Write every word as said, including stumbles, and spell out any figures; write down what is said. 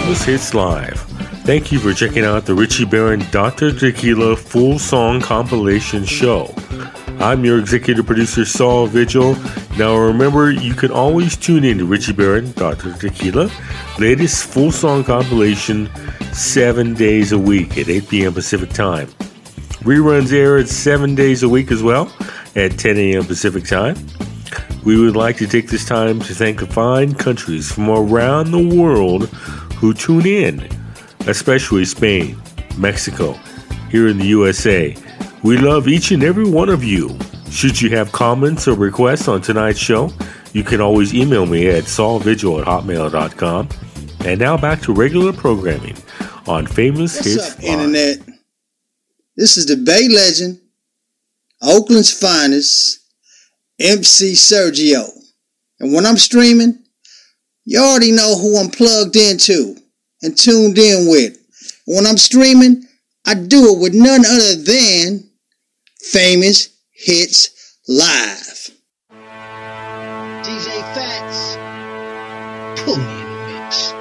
Famous Hits Live. Thank you for checking out the Richie Barron Doctor Tequila Full Song Compilation Show. I'm your executive producer, Saul Vigil. Now remember, you can always tune in to Richie Barron Doctor Tequila, latest full song compilation, seven days a week at eight p.m. Pacific Time. Reruns air at seven days a week as well at ten a.m. Pacific Time. We would like to take this time to thank the fine countries from around the world who tune in, especially Spain, Mexico, here in the U S A. We love each and every one of you. Should you have comments or requests on tonight's show, you can always email me at saulvigil at hotmail dot com. And now back to regular programming on Famous What's Hits up, Live. Internet? This is the Bay Legend, Oakland's finest, M C Sergio. And when I'm streaming, you already know who I'm plugged into and tuned in with. And when I'm streaming, I do it with none other than Famous Hits Live. D J Fats, pull me.